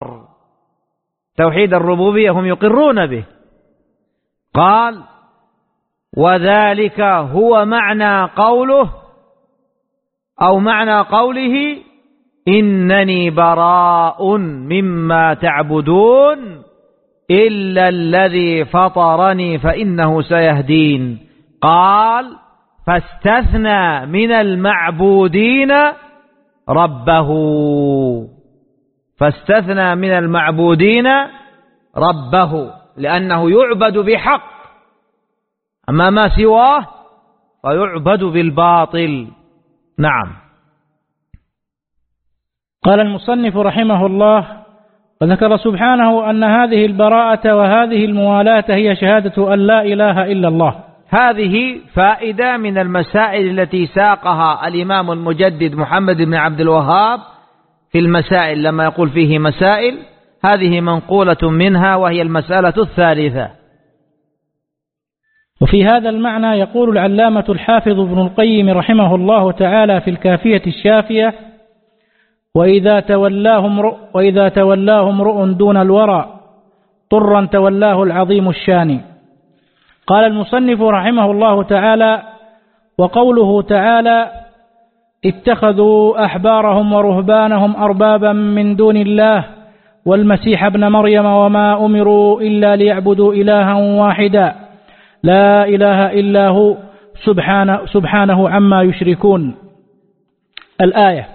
توحيد الربوبية هم يقرون به. قال وذلك هو معنى قوله أو معنى قوله إنني براء مما تعبدون إلا الذي فطرني فإنه سيهدين. قال فاستثنى من المعبودين ربه، فاستثنى من المعبودين ربه لأنه يعبد بحق، أما ما سواه فيعبد بالباطل. نعم. قال المصنف رحمه الله: وذكر سبحانه أن هذه البراءة وهذه الموالاة هي شهادة أن لا إله إلا الله. هذه فائدة من المسائل التي ساقها الإمام المجدد محمد بن عبد الوهاب في المسائل، لما يقول فيه مسائل، هذه منقولة منها وهي المسألة الثالثة. وفي هذا المعنى يقول العلامة الحافظ ابن القيم رحمه الله تعالى في الكافية الشافية: وإذا تولاه امرؤ دون الورى طرا تولاه العظيم الشان. قال المصنف رحمه الله تعالى: وقوله تعالى: اتخذوا أحبارهم ورهبانهم أربابا من دون الله والمسيح ابن مريم وما أمروا إلا ليعبدوا إلها واحدا لا إله إلا هو سبحانه عما يشركون. الآية.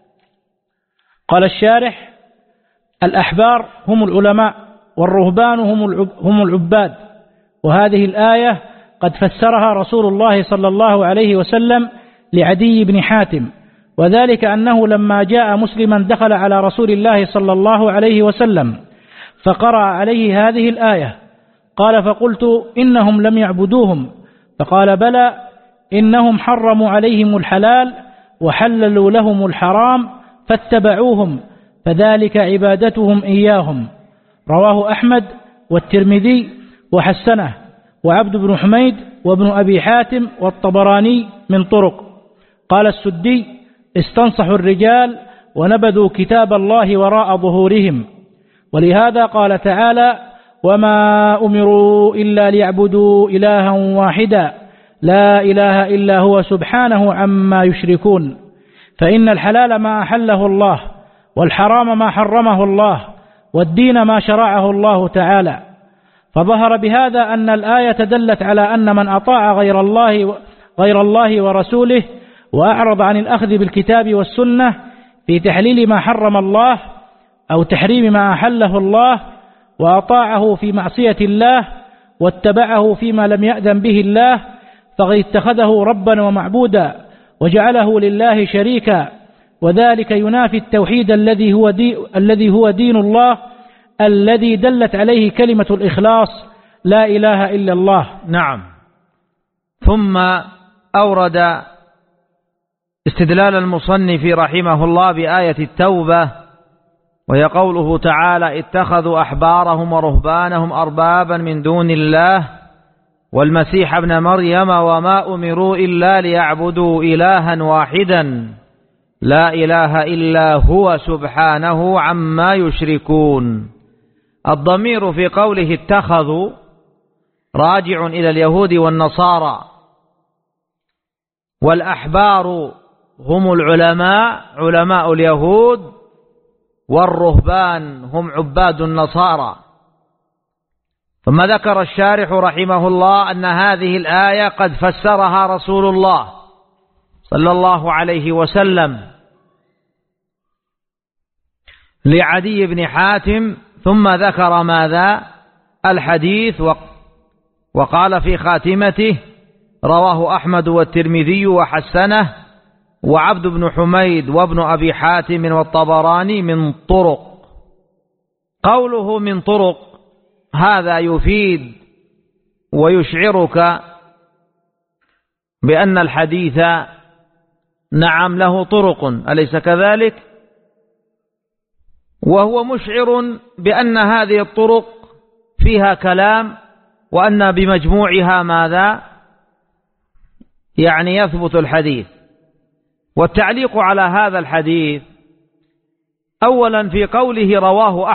قال الشارح: الأحبار هم العلماء والرهبان هم العباد. وهذه الآية قد فسرها رسول الله صلى الله عليه وسلم لعدي بن حاتم، وذلك أنه لما جاء مسلما دخل على رسول الله صلى الله عليه وسلم فقرأ عليه هذه الآية. قال: فقلت إنهم لم يعبدوهم. فقال: بلى، إنهم حرموا عليهم الحلال وحللوا لهم الحرام فاتبعوهم، فذلك عبادتهم إياهم. رواه أحمد والترمذي وحسنه وعبد بن حميد وابن أبي حاتم والطبراني من طرق. قال السدي: استنصحوا الرجال ونبذوا كتاب الله وراء ظهورهم. ولهذا قال تعالى: وما أمروا إلا ليعبدوا إلها واحدا لا إله إلا هو سبحانه عما يشركون. فإن الحلال ما أحله الله، والحرام ما حرمه الله، والدين ما شرعه الله تعالى. فظهر بهذا أن الآية دلت على أن من أطاع غير الله ورسوله وأعرض عن الأخذ بالكتاب والسنة في تحليل ما حرم الله أو تحريم ما أحله الله، وأطاعه في معصية الله واتبعه فيما لم يأذن به الله، فقد اتخذه ربا ومعبودا وجعله لله شريكا، وذلك ينافي التوحيد الذي هو دين الله الذي دلت عليه كلمة الإخلاص لا إله إلا الله. نعم. ثم أورد استدلال المصنف رحمه الله بآية التوبة، وهي قوله تعالى: اتخذوا أحبارهم ورهبانهم أربابا من دون الله والمسيح ابن مريم وما أمروا إلا ليعبدوا إلها واحدا لا إله إلا هو سبحانه عما يشركون. الضمير في قوله اتخذوا راجع إلى اليهود والنصارى، والأحبار هم العلماء، علماء اليهود، والرهبان هم عباد النصارى. ثم ذكر الشارح رحمه الله أن هذه الآية قد فسرها رسول الله صلى الله عليه وسلم لعدي بن حاتم، ثم ذكر ماذا؟ الحديث، وقال في خاتمته: رواه أحمد والترمذي وحسنه وعبد بن حميد وابن أبي حاتم والطبراني من طرق. قوله من طرق هذا يفيد ويشعرك بأن الحديث نعم له طرق، أليس كذلك؟ وهو مشعر بأن هذه الطرق فيها كلام، وأن بمجموعها ماذا؟ يعني يثبت الحديث. والتعليق على هذا الحديث: أولا في قوله رواه